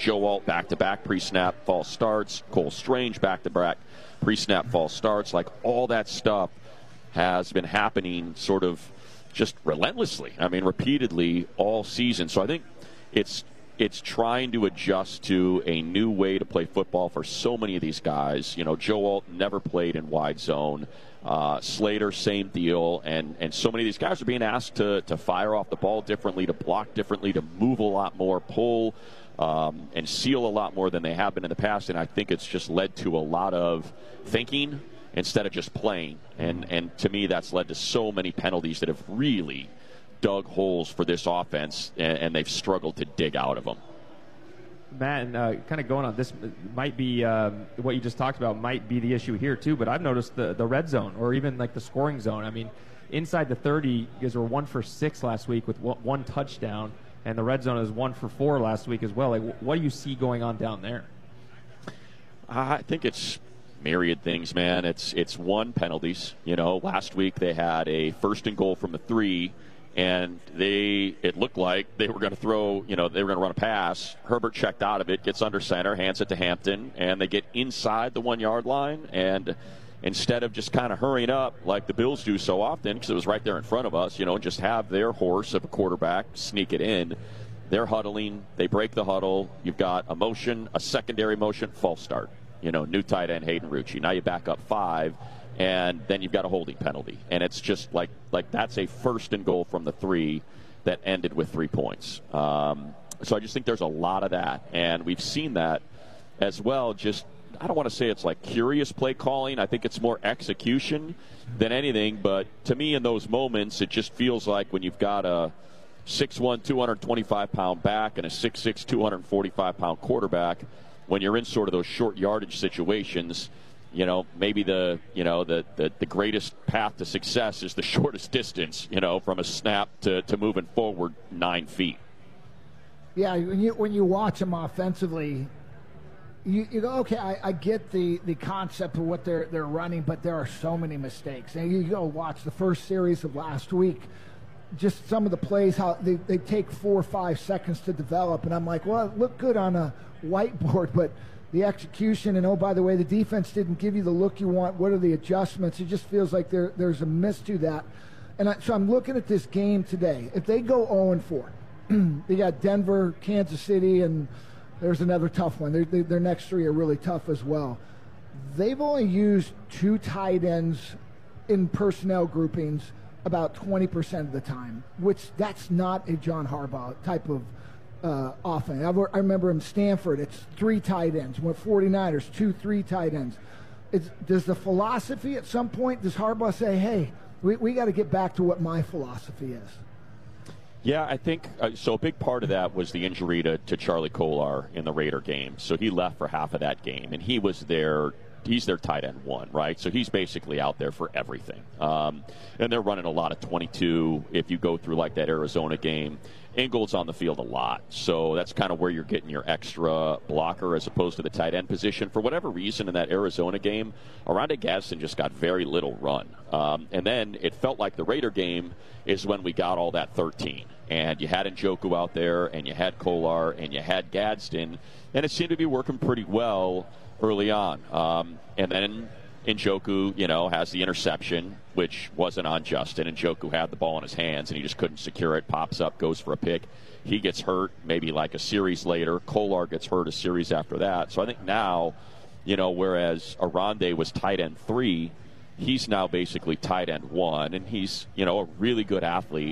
Joe Alt back-to-back pre-snap false starts, Cole Strange back-to-back pre-snap false starts. Like, all that stuff has been happening sort of just relentlessly. I mean, repeatedly all season. So I think it's trying to adjust to a new way to play football for so many of these guys. You know, Joe Alt never played in wide zone. Slater, same deal. And so many of these guys are being asked to fire off the ball differently, to block differently, to move a lot more, pull, and seal a lot more than they have been in the past. And I think it's just led to a lot of thinking instead of just playing. And to me, that's led to so many penalties that have really dug holes for this offense, and they've struggled to dig out of them. Matt, and kind of going on, this might be what you just talked about might be the issue here too, but I've noticed the red zone, or even like the scoring zone. I mean, inside the 30, you guys were 1 for 6 last week with one touchdown, and the red zone is 1 for 4 last week as well. Like, what do you see going on down there? I think it's myriad things, man. It's one, penalties. You know, last week they had a 1st and goal from the 3, and it looked like they were going to throw, they were going to run a pass. Herbert checked out of it, gets under center, hands it to Hampton, and they get inside the 1-yard line. And instead of just kind of hurrying up like the Bills do so often, because it was right there in front of us, just have their horse of a quarterback sneak it in, they're huddling. They break the huddle. You've got a motion, a secondary motion, false start. New tight end Hayden Rucci. Now you back up 5. And then you've got a holding penalty. And it's just like that's a 1st and goal from the 3 that ended with 3 points. So I just think there's a lot of that. And we've seen that as well. Just, I don't want to say it's like curious play calling. I think it's more execution than anything. But to me, in those moments, it just feels like when you've got a 6'1", 225-pound back and a 6'6", 245-pound quarterback, when you're in sort of those short yardage situations, maybe the greatest path to success is the shortest distance, from a snap to moving forward 9 feet. Yeah, when you watch them offensively, you go, okay, I get the concept of what they're running, but there are so many mistakes. And you go watch the first series of last week, just some of the plays, how they take 4 or 5 seconds to develop. And I'm like, well, it looked good on a whiteboard, but the execution, and oh, by the way, the defense didn't give you the look you want. What are the adjustments? It just feels like there's a miss to that. And so I'm looking at this game today. If they go 0-4, they got Denver, Kansas City, and there's another tough one. Their next 3 are really tough as well. They've only used 2 tight ends in personnel groupings about 20% of the time, which that's not a John Harbaugh type of offense. I remember in Stanford, it's 3 tight ends. With 49ers, 2-3 tight ends. Does the philosophy at some point, does Harbaugh say, hey, we got to get back to what my philosophy is? Yeah, I think so. A big part of that was the injury to Charlie Kolar in the Raider game. So he left for half of that game, and he was there. He's their tight end 1, right? So he's basically out there for everything. And they're running a lot of 22. If you go through like that Arizona game, Ingold's on the field a lot. So that's kind of where you're getting your extra blocker as opposed to the tight end position. For whatever reason in that Arizona game, Oronde Gadsden just got very little run. And then it felt like the Raider game is when we got all that 13. And you had Njoku out there, and you had Kolar, and you had Gadsden. And it seemed to be working pretty well early on. And then Njoku, has the interception, which wasn't on Justin. Njoku had the ball in his hands, and he just couldn't secure it. Pops up, goes for a pick. He gets hurt maybe like a series later. Kolar gets hurt a series after that. So I think now, whereas Oronde was tight end 3, he's now basically tight end 1, and he's, a really good athlete.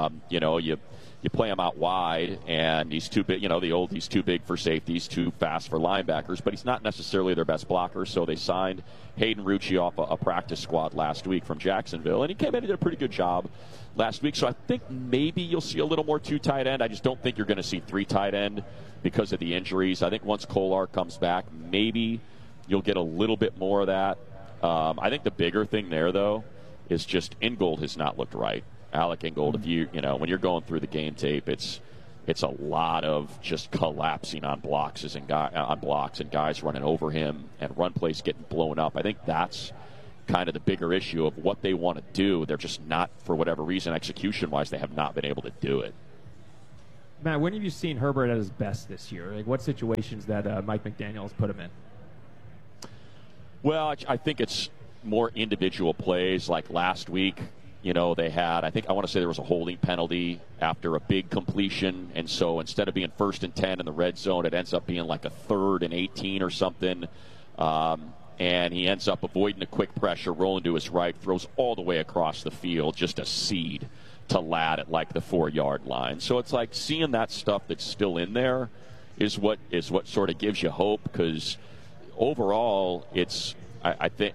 You play him out wide, and he's too big. He's too big for safety. He's too fast for linebackers, but he's not necessarily their best blocker. So they signed Hayden Rucci off a practice squad last week from Jacksonville, and he came in and did a pretty good job last week. So I think maybe you'll see a little more 2 tight end. I just don't think you're going to see 3 tight end because of the injuries. I think once Kolar comes back, maybe you'll get a little bit more of that. I think the bigger thing there, though, is just Ingold has not looked right. Alec Ingold, if when you're going through the game tape, it's a lot of just collapsing on blocks and guys running over him and run plays getting blown up. I think that's kind of the bigger issue of what they want to do. They're just not, for whatever reason, execution-wise, they have not been able to do it. Matt, when have you seen Herbert at his best this year? Like, what situations that Mike McDaniel's put him in? Well, I think it's more individual plays. Like last week, they had, I want to say there was a holding penalty after a big completion. And so instead of being 1st and 10 in the red zone, it ends up being like a 3rd and 18 or something. And he ends up avoiding the quick pressure, rolling to his right, throws all the way across the field, just a seed to Ladd at like the 4-yard line. So it's like seeing that stuff that's still in there is what sort of gives you hope, because overall I think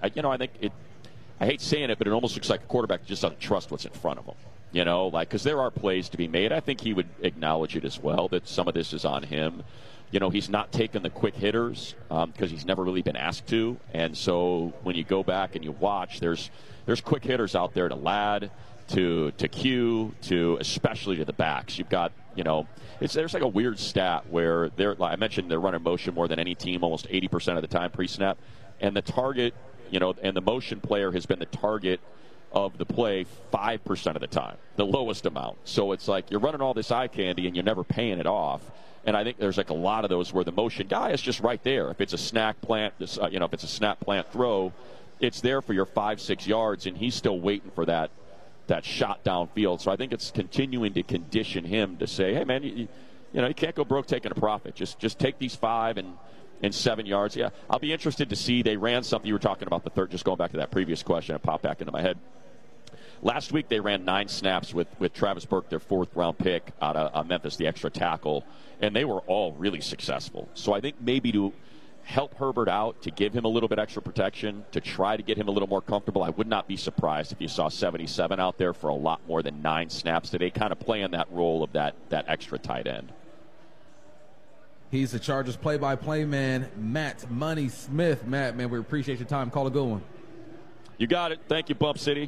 I hate saying it, but it almost looks like a quarterback just doesn't trust what's in front of him. Because there are plays to be made. I think he would acknowledge it as well, that some of this is on him. He's not taking the quick hitters because he's never really been asked to. And so when you go back and you watch, there's quick hitters out there to Ladd, to Q, to especially to the backs. You've got, there's like a weird stat where I mentioned they're running motion more than any team, almost 80% of the time pre-snap. And the target, and the motion player has been the target of the play 5% of the time, the lowest amount. So it's like you're running all this eye candy and you're never paying it off. And I think there's like a lot of those where the motion guy is just right there. If it's a snap plant, if it's a snap plant throw, it's there for your 5-6 yards, and he's still waiting for that shot downfield. So I think it's continuing to condition him to say, hey man, you can't go broke taking a profit. Just take these 5 and 7 yards. Yeah, I'll be interested to see. They ran something. You were talking about the third. Just going back to that previous question, it popped back into my head. Last week they ran 9 snaps with Travis Burke, their 4th-round pick out of Memphis, the extra tackle, and they were all really successful. So I think maybe to help Herbert out, to give him a little bit extra protection, to try to get him a little more comfortable, I would not be surprised if you saw 77 out there for a lot more than 9 snaps today, kind of playing that role of that extra tight end. He's the Chargers play-by-play man, Matt Money Smith. Matt, man, we appreciate your time. Call a good one. You got it. Thank you, Bump City.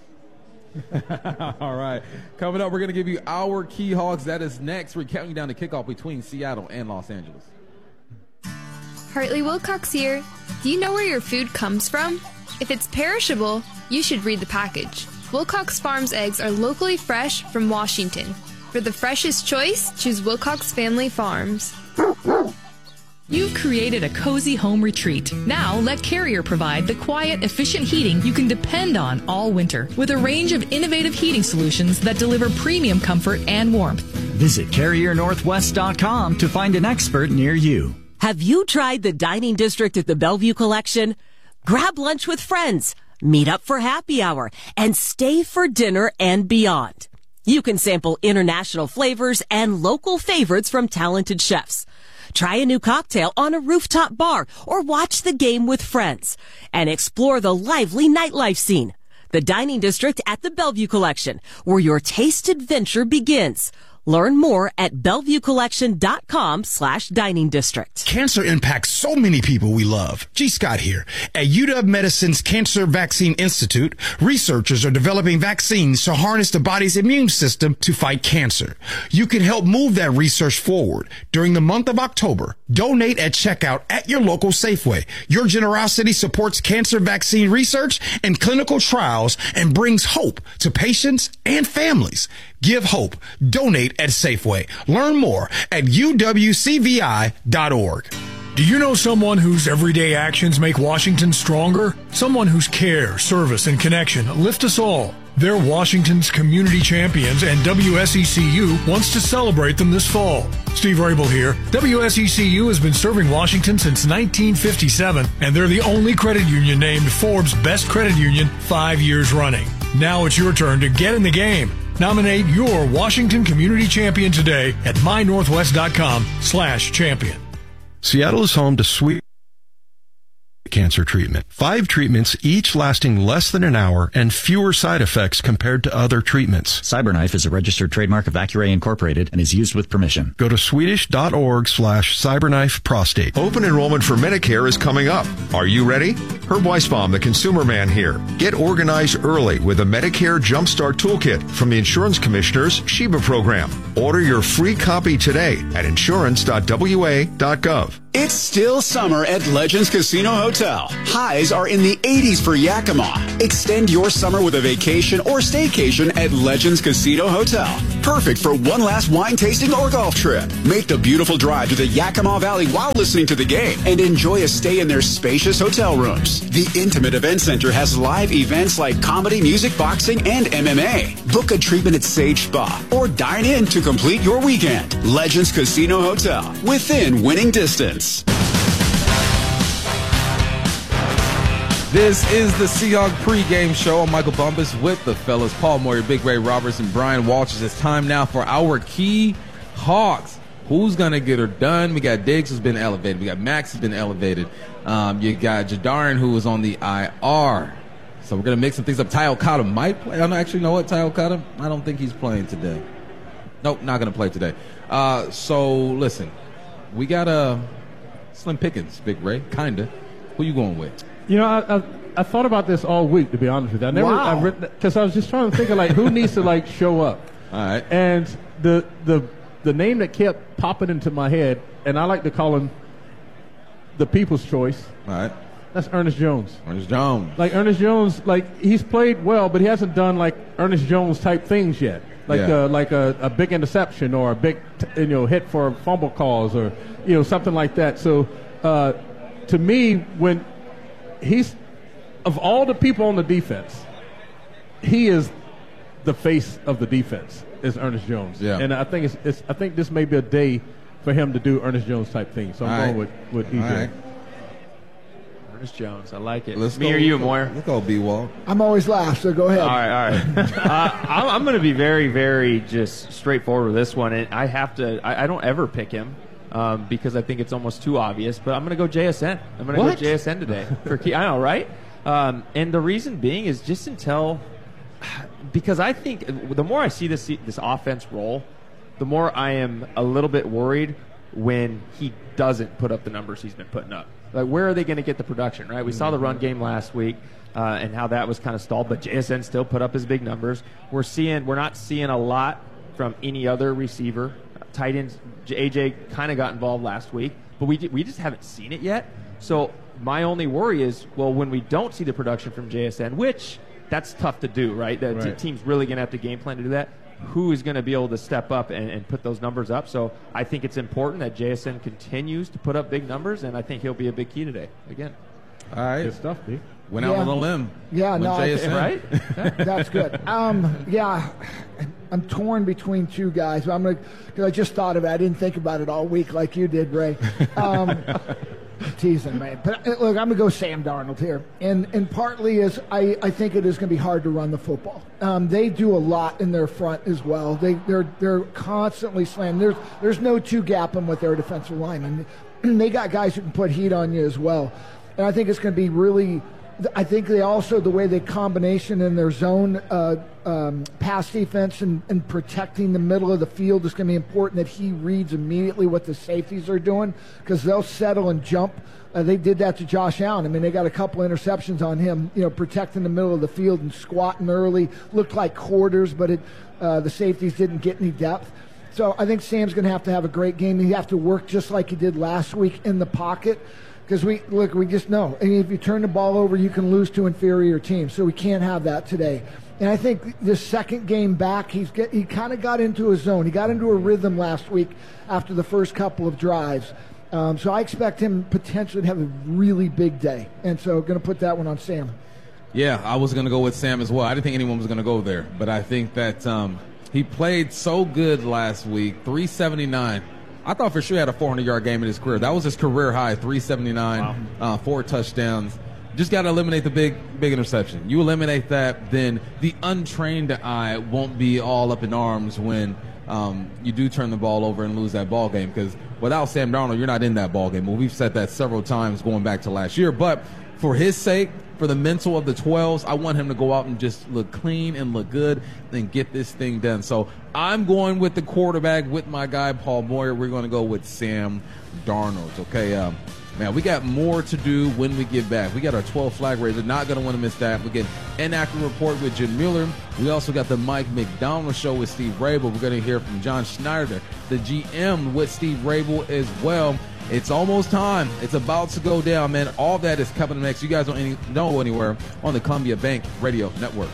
All right. Coming up, we're going to give you our Key Hogs. That is next. We're counting down the kickoff between Seattle and Los Angeles. Hartley Wilcox here. Do you know where your food comes from? If it's perishable, you should read the package. Wilcox Farms eggs are locally fresh from Washington. For the freshest choice, choose Wilcox Family Farms. You've created a cozy home retreat. Now let Carrier provide the quiet, efficient heating you can depend on all winter with a range of innovative heating solutions that deliver premium comfort and warmth. Visit CarrierNorthwest.com to find an expert near you. Have you tried the Dining District at the Bellevue Collection? Grab lunch with friends, meet up for happy hour, and stay for dinner and beyond. You can sample international flavors and local favorites from talented chefs. Try a new cocktail on a rooftop bar or watch the game with friends and explore the lively nightlife scene. The Dining District at the Bellevue Collection, where your taste adventure begins. Learn more at BellevueCollection.com/Dining District. Cancer impacts so many people we love. G. Scott here. At UW Medicine's Cancer Vaccine Institute, researchers are developing vaccines to harness the body's immune system to fight cancer. You can help move that research forward. During the month of October, donate at checkout at your local Safeway. Your generosity supports cancer vaccine research and clinical trials and brings hope to patients and families. Give hope. Donate at Safeway. Learn more at uwcvi.org. Do you know someone whose everyday actions make Washington stronger? Someone whose care, service, and connection lift us all. They're Washington's community champions, and WSECU wants to celebrate them this fall. Steve Rabel here. WSECU has been serving Washington since 1957, and they're the only credit union named Forbes' Best Credit Union 5 years running. Now it's your turn to get in the game. Nominate your Washington Community Champion today at mynorthwest.com/champion. Seattle is home to Sweet Cancer treatment. 5 treatments, each lasting less than an hour and fewer side effects compared to other treatments. CyberKnife is a registered trademark of Accuray Incorporated and is used with permission. Go to Swedish.org/CyberKnife Prostate. Open enrollment for Medicare is coming up. Are you ready? Herb Weisbaum, the Consumer Man here. Get organized early with a Medicare Jumpstart Toolkit from the Insurance Commissioner's Sheba program. Order your free copy today at insurance.wa.gov. It's still summer at Legends Casino Hotel. Highs are in the 80s for Yakima. Extend your summer with a vacation or staycation at Legends Casino Hotel. Perfect for one last wine tasting or golf trip. Make the beautiful drive to the Yakima Valley while listening to the game and enjoy a stay in their spacious hotel rooms. The intimate event center has live events like comedy, music, boxing, and MMA. Book a treatment at Sage Spa or dine in to complete your weekend. Legends Casino Hotel, within winning distance. This is the Seahawk pregame show. I'm Michael Bumpus with the fellas, Paul Moyer, Big Ray Roberts, and Brian Walters. It's time now for our key Hawks. Who's going to get her done? We got Diggs, who's been elevated. We got Max, who's been elevated. You got Jadarin, who was on the IR. So we're going to mix some things up. Ty Okada might play. I don't actually know what Ty Okada. I don't think he's playing today. Nope, not going to play today. So listen, we got Slim Pickens, Big Ray, kinda. Who you going with? You know, I thought about this all week, to be honest with you. Because I was just trying to think of who needs to show up. All right. And the name that kept popping into my head, and I like to call him the people's choice. All right. That's Ernest Jones. Ernest Jones. Ernest Jones, he's played well, but he hasn't done Ernest Jones type things yet. A big interception or a big hit for fumble calls or something like that. So to me, when he's of all the people on the defense, he is the face of the defense. Is Ernest Jones. Yeah. And I think I think this may be a day for him to do Ernest Jones type things. So I'm going with EJ. All right. Ernest Jones, I like it. Let's Me go, or you, Moyer? Let's go, B-Wall. I'm always last, so go ahead. All right. I'm going to be very, very just straightforward with this one. And I have to. I don't ever pick him because I think it's almost too obvious. But I'm going to go JSN. I'm going to go JSN today. I know, right? And the reason being is just because I think the more I see this offense roll, the more I am a little bit worried when he doesn't put up the numbers he's been putting up. Where are they going to get the production, right? We saw the run game last week and how that was kind of stalled, but JSN still put up his big numbers. We're not seeing a lot from any other receiver. Tight ends, AJ kind of got involved last week, but we just haven't seen it yet. So my only worry is, when we don't see the production from JSN, which that's tough to do, right? The team's really going to have to game plan to do that. Who is going to be able to step up and put those numbers up? So I think it's important that JSN continues to put up big numbers, and I think he'll be a big key today again. All right. Good stuff, B. Went out on a limb. Yeah, no, right? That's good. I'm torn between two guys. But because I just thought of it. I didn't think about it all week like you did, Ray. Teasing, man. But look, I'm going to go Sam Darnold here. And partly is I think it is going to be hard to run the football. They do a lot in their front as well. They're constantly slamming. There's no two-gapping with their defensive line. And they got guys who can put heat on you as well. And I think it's going to be really – I think they also, the way they combination in their zone pass defense and protecting the middle of the field is going to be important, that he reads immediately what the safeties are doing, because they'll settle and jump. They did that to Josh Allen. I mean, they got a couple interceptions on him, protecting the middle of the field and squatting early. Looked like quarters, but the safeties didn't get any depth. So I think Sam's going to have a great game. He have to work just like he did last week in the pocket. Because we just know. I mean, if you turn the ball over, you can lose to inferior teams. So we can't have that today. And I think this second game back, he kind of got into a zone. He got into a rhythm last week after the first couple of drives. So I expect him potentially to have a really big day. And so going to put that one on Sam. Yeah, I was going to go with Sam as well. I didn't think anyone was going to go there. But I think that he played so good last week, 379. I thought for sure he had a 400-yard game in his career. That was his career high, 379, wow. 4 touchdowns. Just got to eliminate the big interception. You eliminate that, then the untrained eye won't be all up in arms when you do turn the ball over and lose that ball game. Because without Sam Darnold, you're not in that ball game. Well, we've said that several times going back to last year. But for his sake, for the mental of the 12s, I want him to go out and just look clean and look good and get this thing done. So I'm going with the quarterback with my guy, Paul Moyer. We're going to go with Sam Darnold. Okay, Man, we got more to do when we get back. We got our 12 flag raisers. Not going to want to miss that. We get Inactive Report with Jen Mueller. We also got the Mike McDonald Show with Steve Rabel. We're going to hear from John Schneider, the GM, with Steve Rabel as well. It's almost time. It's about to go down, man. All that is coming next. You guys don't go anywhere on the Columbia Bank Radio Network.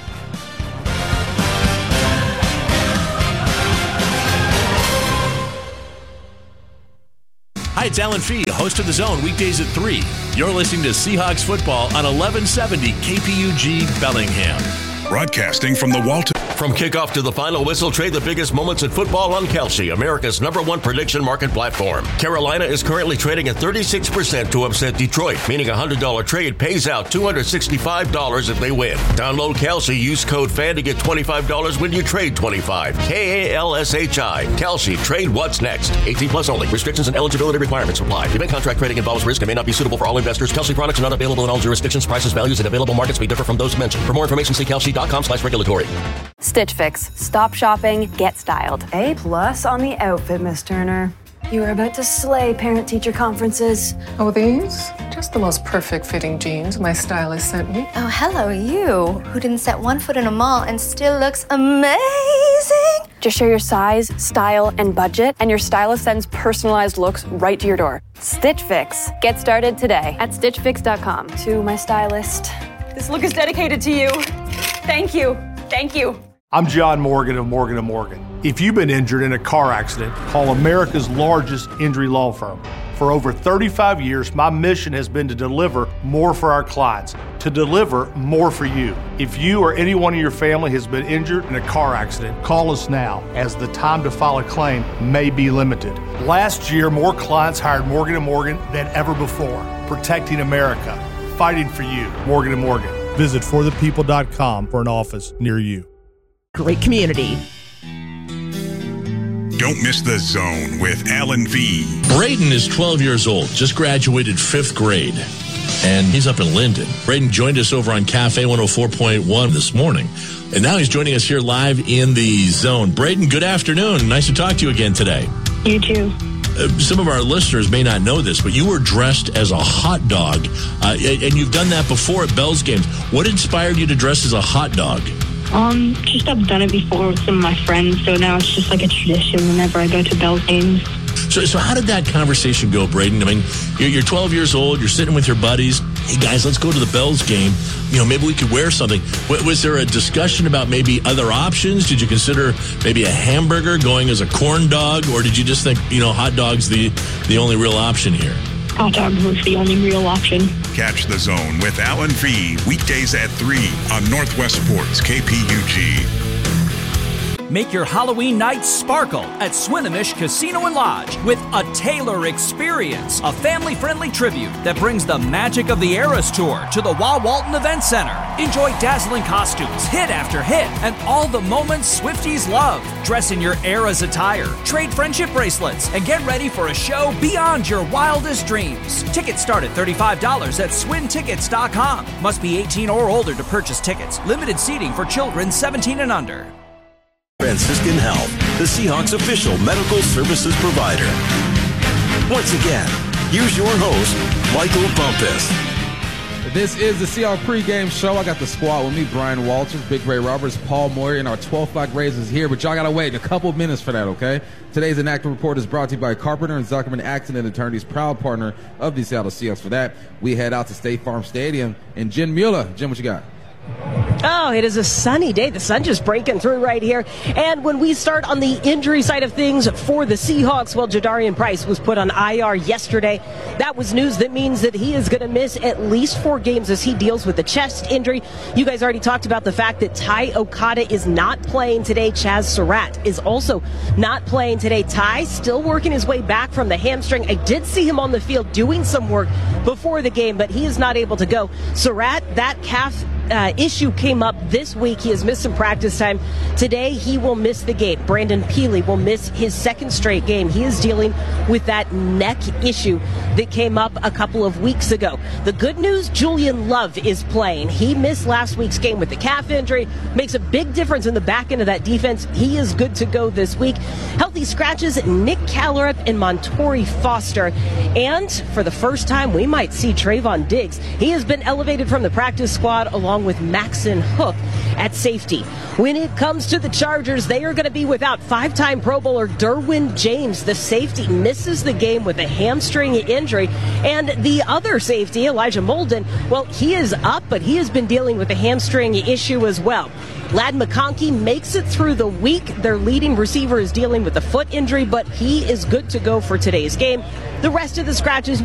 Hi, it's Alan Fee, host of The Zone, weekdays at 3. You're listening to Seahawks football on 1170 KPUG Bellingham. Broadcasting from the Walton. From kickoff to the final whistle, trade the biggest moments in football on Kalshi, America's #1 prediction market platform. Carolina is currently trading at 36% to upset Detroit, meaning a $100 trade pays out $265 if they win. Download Kalshi, use code FAN to get $25 when you trade $25. KALSHI. Kalshi, trade what's next. 18 plus only. Restrictions and eligibility requirements apply. Event contract trading involves risk and may not be suitable for all investors. Kalshi products are not available in all jurisdictions. Prices, values, and available markets may differ from those mentioned. For more information, see kalshi.com/regulatory. Stitch Fix. Stop shopping, get styled. A+ on the outfit, Miss Turner. You are about to slay parent-teacher conferences. Oh, these? Just the most perfect fitting jeans my stylist sent me. Oh, hello, you, who didn't set one foot in a mall and still looks amazing. Just share your size, style, and budget, and your stylist sends personalized looks right to your door. Stitch Fix. Get started today at StitchFix.com. To my stylist, this look is dedicated to you. Thank you. Thank you. I'm John Morgan of Morgan & Morgan. If you've been injured in a car accident, call America's largest injury law firm. For over 35 years, my mission has been to deliver more for our clients, to deliver more for you. If you or anyone in your family has been injured in a car accident, call us now, as the time to file a claim may be limited. Last year, more clients hired Morgan & Morgan than ever before, protecting America, fighting for you. Morgan & Morgan. Visit forthepeople.com for an office near you. Great community. Don't miss The Zone with Alan V. Braden is 12 years old, just graduated 5th grade, and he's up in Linden. Braden joined us over on Cafe 104.1 this morning, and now he's joining us here live in The Zone. Braden, good afternoon. Nice to talk to you again today. You too. Some of our listeners may not know this, but you were dressed as a hot dog, and you've done that before at Bell's games. What inspired you to dress as a hot dog? Just I've done it before with some of my friends, so now it's just like a tradition whenever I go to Bell's games. So how did that conversation go, Braden? I mean, you're 12 years old, you're sitting with your buddies. Hey, guys, let's go to the Bells game. You know, maybe we could wear something. Was there a discussion about maybe other options? Did you consider maybe a hamburger, going as a corn dog? Or did you just think, hot dog's the only real option here? Hot dog was the only real option. Catch The Zone with Alan V. weekdays at 3 on Northwest Sports KPUG. Make your Halloween night sparkle at Swinomish Casino and Lodge with a Taylor Experience, a family-friendly tribute that brings the magic of the Eras Tour to the Wah Walton Event Center. Enjoy dazzling costumes, hit after hit, and all the moments Swifties love. Dress in your Eras attire, trade friendship bracelets, and get ready for a show beyond your wildest dreams. Tickets start at $35 at swintickets.com. Must be 18 or older to purchase tickets. Limited seating for children 17 and under. Franciscan Health, the Seahawks official medical services provider. Once again, here's your host, Michael Bumpus. This is the Seahawks pregame show. I got the squad with me, Brian Walters, Big Ray Roberts, Paul Moyer, and our 12 flag raisers here, but y'all got to wait a couple of minutes for that, okay? Today's Inactive Report is brought to you by Carpenter and Zuckerman Accident Attorneys, proud partner of the Seattle Seahawks. For that, we head out to State Farm Stadium, and Jen Mueller. Jen, what you got? Oh, it is a sunny day. The sun just breaking through right here. And when we start on the injury side of things for the Seahawks, well, Jadarian Price was put on IR yesterday. That was news that means that he is going to miss at least 4 games as he deals with the chest injury. You guys already talked about the fact that Ty Okada is not playing today. Chaz Surratt is also not playing today. Ty still working his way back from the hamstring. I did see him on the field doing some work before the game, but he is not able to go. Surratt, that calf issue came up this week. He has missed some practice time. Today, he will miss the game. Brandon Peely will miss his second straight game. He is dealing with that neck issue that came up a couple of weeks ago. The good news, Julian Love is playing. He missed last week's game with the calf injury. Makes a big difference in the back end of that defense. He is good to go this week. Healthy scratches, Nick Callerup and Montori Foster. And for the first time, we might see Trayvon Diggs. He has been elevated from the practice squad along with Maxon Hook at safety. When it comes to the Chargers, they are going to be without five-time Pro Bowler Derwin James. The safety misses the game with a hamstring injury. And the other safety, Elijah Molden, well, he is up, but he has been dealing with a hamstring issue as well. Ladd McConkey makes it through the week. Their leading receiver is dealing with a foot injury, but he is good to go for today's game. The rest of the scratches